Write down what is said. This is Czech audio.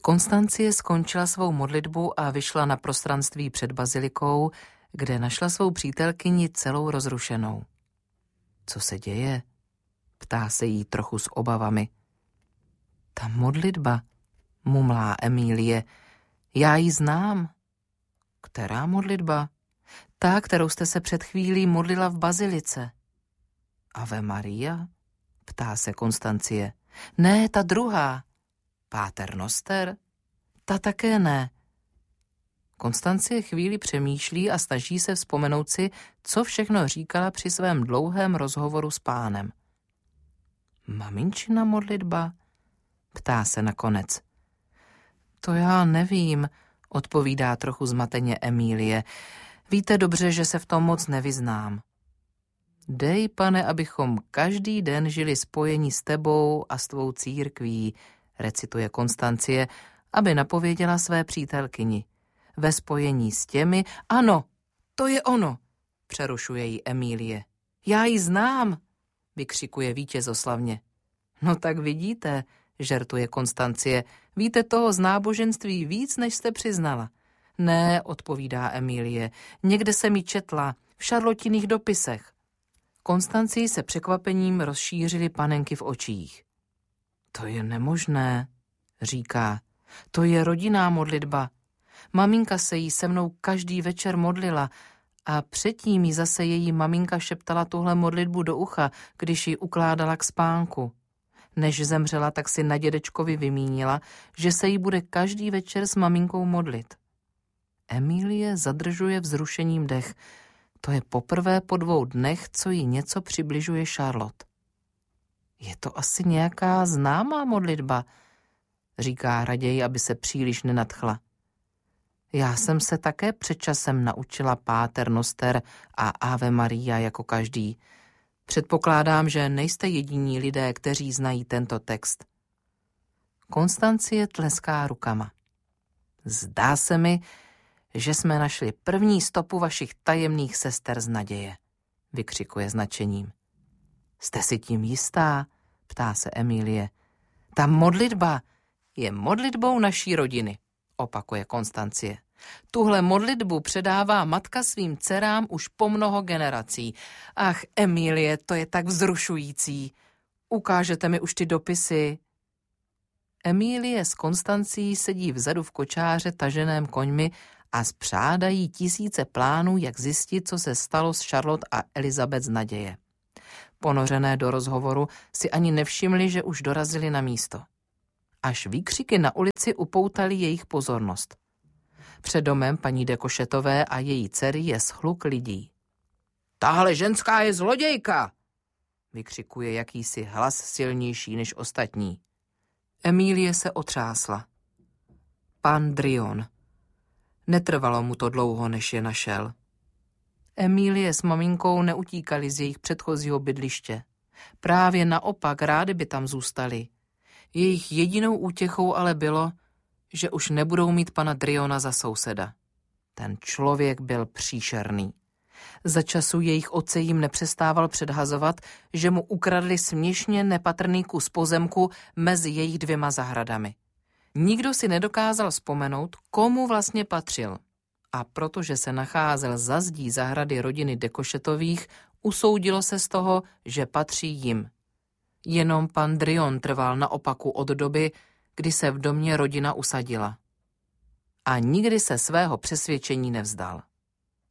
Konstancie skončila svou modlitbu a vyšla na prostranství před bazilikou, kde našla svou přítelkyni celou rozrušenou. Co se děje? Ptá se jí trochu s obavami. Ta modlitba, mumlá Emílie, já ji znám. Která modlitba? Ta, kterou jste se před chvílí modlila v bazilice. Ave Maria? Ptá se Konstancie. Ne, ta druhá. Páter Noster? Ta také ne. Konstancie chvíli přemýšlí a snaží se vzpomenout si, co všechno říkala při svém dlouhém rozhovoru s Pánem. Maminčina modlitba? Ptá se nakonec. To já nevím, odpovídá trochu zmateně Emílie. Víte dobře, že se v tom moc nevyznám. Dej, Pane, abychom každý den žili spojení s tebou a s tvou církví, recituje Konstancie, aby napověděla své přítelkyni. Ve spojení s těmi, ano, to je ono, přerušuje jí Emílie. Já ji znám, vykřikuje vítězoslavně. No tak vidíte, žertuje Konstancie, víte toho z náboženství víc, než jste přiznala. Ne, odpovídá Emílie, někde jsem ji četla, v Šarlotiných dopisech. Konstancii se překvapením rozšířily panenky v očích. To je nemožné, říká. To je rodinná modlitba. Maminka se jí se mnou každý večer modlila a předtím jí zase její maminka šeptala tuhle modlitbu do ucha, když ji ukládala k spánku. Než zemřela, tak si na dědečkovi vymínila, že se jí bude každý večer s maminkou modlit. Emílie zadržuje vzrušením dech. To je poprvé po 2 dnech, co jí něco přibližuje Charlotte. Je to asi nějaká známá modlitba, říká raději, aby se příliš nenadchla. Já jsem se také před časem naučila Páter Noster a Ave Maria jako každý. Předpokládám, že nejste jediní lidé, kteří znají tento text. Konstancie tleská rukama. Zdá se mi, že jsme našli první stopu vašich tajemných sester z naděje, vykřikuje s nadšením. Jste si tím jistá? Ptá se Emílie. Ta modlitba je modlitbou naší rodiny, opakuje Konstancie. Tuhle modlitbu předává matka svým dcerám už po mnoho generací. Ach, Emílie, to je tak vzrušující. Ukážete mi už ty dopisy? Emílie s Konstancií sedí vzadu v kočáře taženém koňmi a spřádají tisíce plánů, jak zjistit, co se stalo s Charlotte a Elizabeth z naděje. Ponořené do rozhovoru si ani nevšimli, že už dorazili na místo. Až výkřiky na ulici upoutali jejich pozornost. Před domem paní de Cochettové a její dcery je shluk lidí. Tahle ženská je zlodějka, vykřikuje jakýsi hlas silnější než ostatní. Emílie se otřásla. Pan Drion. Netrvalo mu to dlouho, než je našel. Emílie s maminkou neutíkali z jejich předchozího bydliště. Právě naopak, rádi by tam zůstali. Jejich jedinou útěchou ale bylo, že už nebudou mít pana Driona za souseda. Ten člověk byl příšerný. Za času jejich otce jim nepřestával předhazovat, že mu ukradli směšně nepatrný kus pozemku mezi jejich 2 zahradami. Nikdo si nedokázal vzpomenout, komu vlastně patřil. A protože se nacházel za zdí zahrady rodiny de Cochettových, usoudilo se z toho, že patří jim. Jenom pan Drion trval na opaku od doby, kdy se v domě rodina usadila. A nikdy se svého přesvědčení nevzdal.